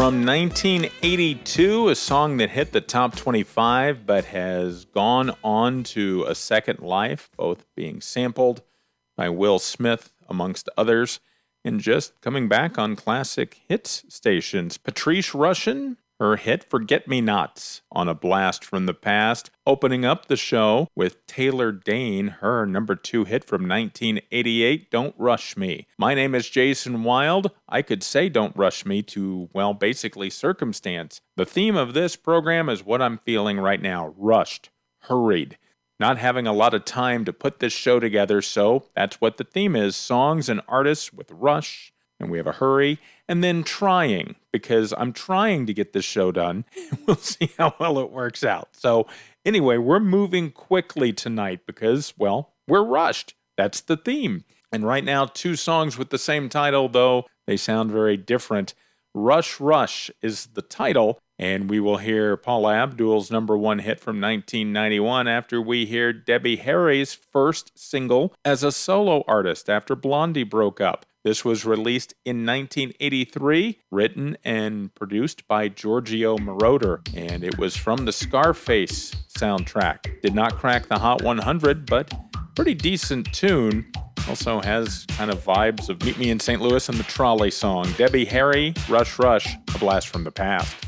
From 1982, a song that hit the top 25 but has gone on to a second life, both being sampled by Will Smith, amongst others, and just coming back on classic hits stations. Patrice Rushen, her hit Forget-Me-Nots, on a blast from the past, opening up the show with Taylor Dayne, her number 2 hit from 1988, Don't Rush Me. My name is Jason Wild. I could say Don't Rush Me to, well, basically circumstance. The theme of this program is what I'm feeling right now, rushed, hurried. Not having a lot of time to put this show together, so that's what the theme is, songs and artists with rush, and we have a hurry, and then trying, because I'm trying to get this show done. We'll see how well it works out. So anyway, we're moving quickly tonight because, well, we're rushed. That's the theme. And right now, 2 songs with the same title, though they sound very different. Rush Rush is the title, and we will hear Paula Abdul's number 1 hit from 1991 after we hear Debbie Harry's first single as a solo artist after Blondie broke up. This was released in 1983, written and produced by Giorgio Moroder, and it was from the Scarface soundtrack. Did not crack the Hot 100, but pretty decent tune. Also has kind of vibes of Meet Me in St. Louis and the Trolley song. Debbie Harry, Rush Rush, a blast from the past.